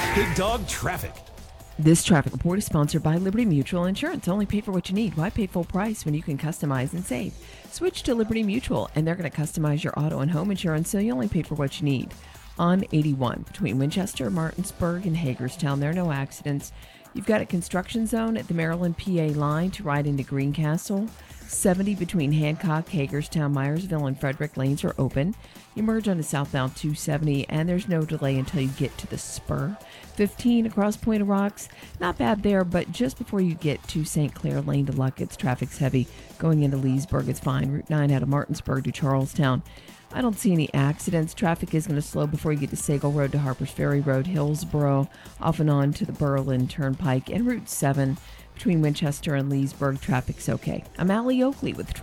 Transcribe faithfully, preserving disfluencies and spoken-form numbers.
Big Dog Traffic. This traffic report is sponsored by Liberty Mutual Insurance. Only pay for what you need. Why pay full price when you can customize and save? Switch to Liberty Mutual, and they're going to customize your auto and home insurance, so you only pay for what you need. On eighty-one, between Winchester, Martinsburg, and Hagerstown, there are no accidents. You've got a construction zone at the Maryland-P A line to ride into Greencastle. seventy between Hancock, Hagerstown, Myersville, and Frederick lanes are open. You merge onto southbound two seventy, and there's no delay until you get to the spur. fifteen across Point of Rocks, not bad there, but just before you get to Saint Clair Lane to Luckett's, traffic's heavy. Going into Leesburg, it's fine. Route nine out of Martinsburg to Charlestown. I don't see any accidents. Traffic is going to slow before you get to Sagal Road to Harpers Ferry Road, Hillsboro, off and on to the Berlin Turnpike, and Route seven between Winchester and Leesburg. Traffic's okay. I'm Allie Oakley with